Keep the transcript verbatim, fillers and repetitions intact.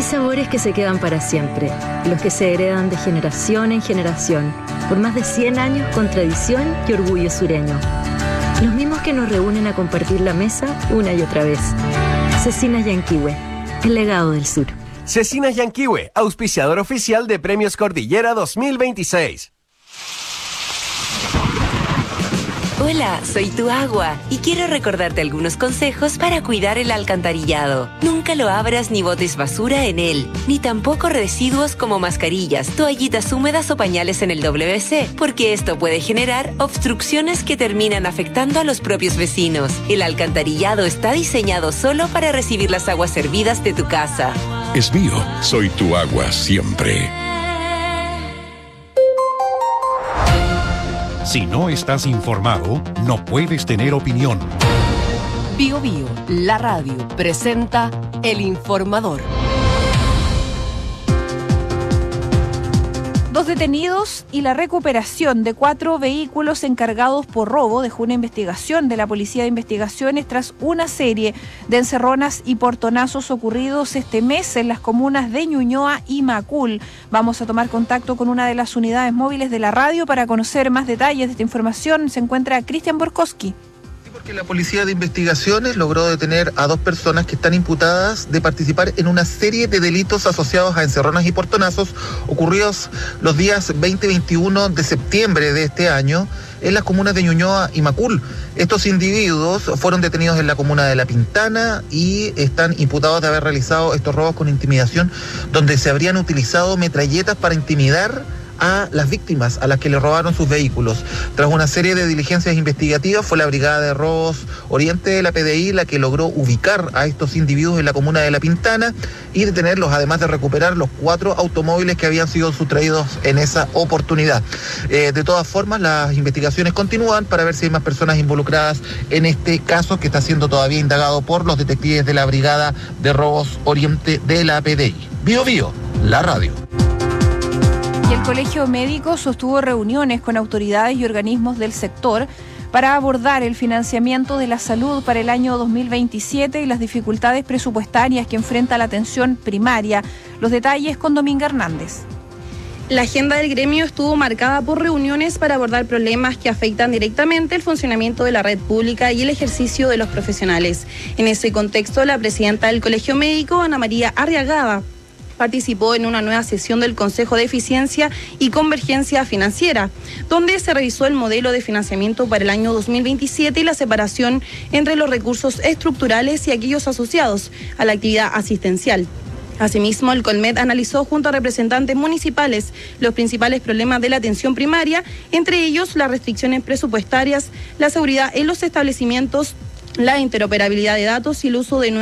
sabores que se quedan para siempre, los que se heredan de generación en generación, por más de cien años con tradición y orgullo sureño. Los mismos que nos reúnen a compartir la mesa una y otra vez. Cecinas Yanquihue, el legado del sur. Cecinas Yanquihue, auspiciador oficial de Premios Cordillera dos mil veintiséis. Hola, soy tu agua y quiero recordarte algunos consejos para cuidar el alcantarillado. Nunca lo abras ni botes basura en él, ni tampoco residuos como mascarillas, toallitas húmedas o pañales en el doble ve ce, porque esto puede generar obstrucciones que terminan afectando a los propios vecinos. El alcantarillado está diseñado solo para recibir las aguas servidas de tu casa. Es mío, soy tu agua siempre. Si no estás informado, no puedes tener opinión. Bio Bio, la radio, presenta El Informador. Dos detenidos y la recuperación de cuatro vehículos encargados por robo dejó una investigación de la Policía de Investigaciones tras una serie de encerronas y portonazos ocurridos este mes en las comunas de Ñuñoa y Macul. Vamos a tomar contacto con una de las unidades móviles de la radio para conocer más detalles de esta información. Se encuentra Cristian Borkowski. Que la Policía de Investigaciones logró detener a dos personas que están imputadas de participar en una serie de delitos asociados a encerronas y portonazos ocurridos los días veinte y veintiuno de septiembre de este año en las comunas de Ñuñoa y Macul. Estos individuos fueron detenidos en la comuna de La Pintana y están imputados de haber realizado estos robos con intimidación, donde se habrían utilizado metralletas para intimidar a las víctimas a las que le robaron sus vehículos. Tras una serie de diligencias investigativas, fue la Brigada de Robos Oriente de la P D I la que logró ubicar a estos individuos en la comuna de La Pintana y detenerlos, además de recuperar los cuatro automóviles que habían sido sustraídos en esa oportunidad. Eh, de todas formas, las investigaciones continúan para ver si hay más personas involucradas en este caso que está siendo todavía indagado por los detectives de la Brigada de Robos Oriente de la P D I. Bio Bio, la radio. El Colegio Médico sostuvo reuniones con autoridades y organismos del sector para abordar el financiamiento de la salud para el año dos mil veintisiete y las dificultades presupuestarias que enfrenta la atención primaria. Los detalles con Dominga Hernández. La agenda del gremio estuvo marcada por reuniones para abordar problemas que afectan directamente el funcionamiento de la red pública y el ejercicio de los profesionales. En ese contexto, la presidenta del Colegio Médico, Ana María Arriagada, participó en una nueva sesión del Consejo de Eficiencia y Convergencia Financiera, donde se revisó el modelo de financiamiento para el año dos mil veintisiete y la separación entre los recursos estructurales y aquellos asociados a la actividad asistencial. Asimismo, el Colmed analizó junto a representantes municipales los principales problemas de la atención primaria, entre ellos las restricciones presupuestarias, la seguridad en los establecimientos, la interoperabilidad de datos y el uso de nuevos